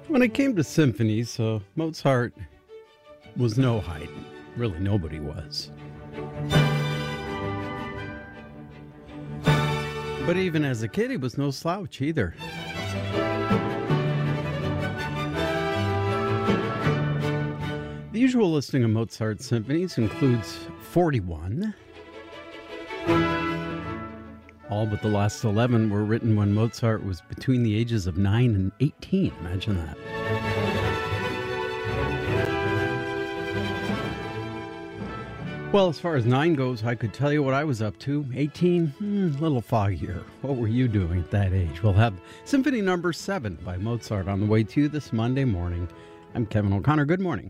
When it came to symphonies, Mozart was no Haydn. Really, nobody was. But even as a kid, he was no slouch either. The usual listing of Mozart's symphonies includes 41. All but the last 11 were written when Mozart was between the ages of 9 and 18. Imagine that. Well, as far as 9 goes, I could tell you what I was up to. 18, a little foggier. What were you doing at that age? We'll have Symphony Number 7 by Mozart on the way to you this Monday morning. I'm Kevin O'Connor. Good morning.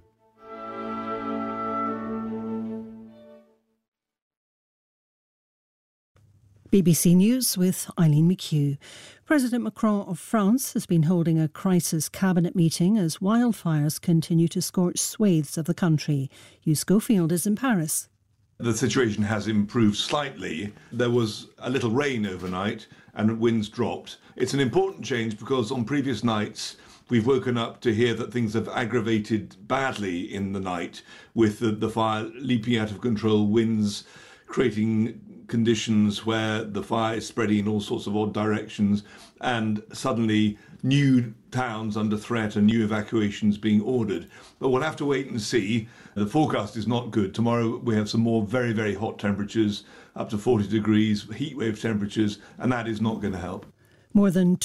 BBC News with Eileen McHugh. President Macron of France has been holding a crisis cabinet meeting as wildfires continue to scorch swathes of the country. Hugh Schofield is in Paris. The situation has improved slightly. There was a little rain overnight and winds dropped. It's an important change because on previous nights we've woken up to hear that things have aggravated badly in the night with the fire leaping out of control, winds creating conditions where the fire is spreading in all sorts of odd directions, and suddenly new towns under threat and new evacuations being ordered. But we'll have to wait and see. The forecast is not good. Tomorrow we have some more very, very hot temperatures, up to 40 degrees, heatwave temperatures, and that is not going to help. More than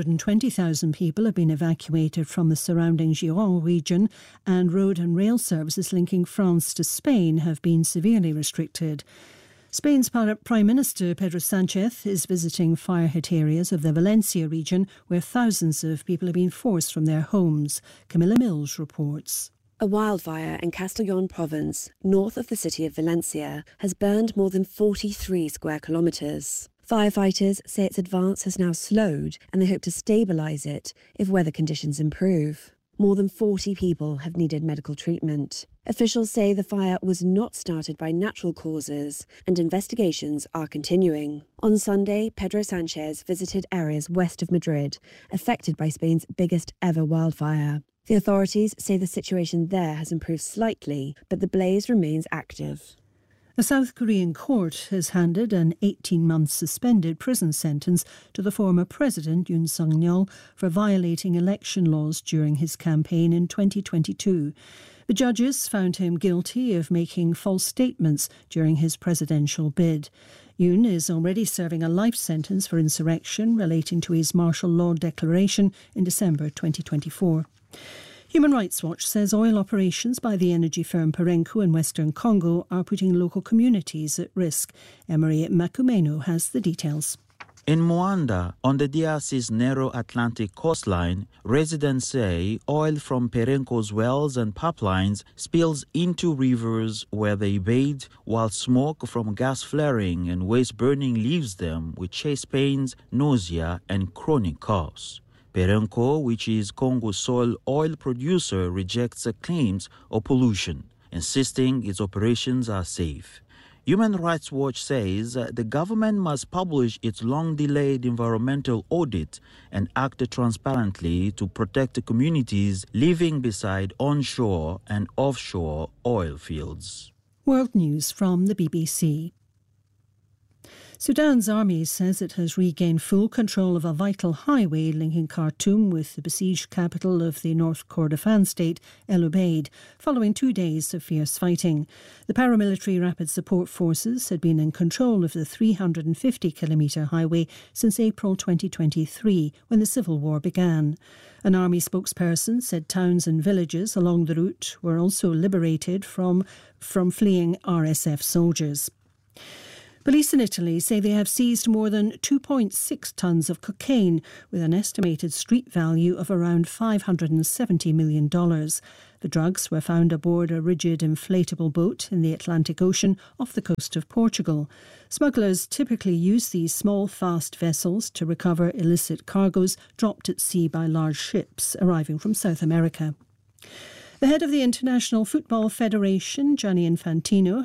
220,000 people have been evacuated from the surrounding Gironde region, and road and rail services linking France to Spain have been severely restricted. Spain's Prime Minister Pedro Sánchez is visiting fire-hit areas of the Valencia region where thousands of people have been forced from their homes. Camilla Mills reports. A wildfire in Castellón province, north of the city of Valencia, has burned more than 43 square kilometres. Firefighters say its advance has now slowed and they hope to stabilise it if weather conditions improve. More than 40 people have needed medical treatment. Officials say the fire was not started by natural causes and investigations are continuing. On Sunday, Pedro Sánchez visited areas west of Madrid, affected by Spain's biggest ever wildfire. The authorities say the situation there has improved slightly, but the blaze remains active. A South Korean court has handed an 18-month suspended prison sentence to the former president Yoon Suk-yeol for violating election laws during his campaign in 2022. The judges found him guilty of making false statements during his presidential bid. Yoon is already serving a life sentence for insurrection relating to his martial law declaration in December 2024. Human Rights Watch says oil operations by the energy firm Perenco in Western Congo are putting local communities at risk. Emery Makumenu has the details. In Moanda, on the DRC's narrow Atlantic coastline, residents say oil from Perenco's wells and pipelines spills into rivers where they bathe, while smoke from gas flaring and waste burning leaves them with chest pains, nausea, and chronic coughs. Perenco, which is Congo's sole oil producer, rejects the claims of pollution, insisting its operations are safe. Human Rights Watch says the government must publish its long-delayed environmental audit and act transparently to protect the communities living beside onshore and offshore oil fields. World News from the BBC. Sudan's army says it has regained full control of a vital highway linking Khartoum with the besieged capital of the North Kordofan state, El Ubaid, following 2 days of fierce fighting. The paramilitary Rapid Support Forces had been in control of the 350-kilometre highway since April 2023, when the civil war began. An army spokesperson said towns and villages along the route were also liberated from fleeing RSF soldiers. Police in Italy say they have seized more than 2.6 tonnes of cocaine with an estimated street value of around $570 million. The drugs were found aboard a rigid inflatable boat in the Atlantic Ocean off the coast of Portugal. Smugglers typically use these small, fast vessels to recover illicit cargoes dropped at sea by large ships arriving from South America. The head of the International Football Federation, Gianni Infantino,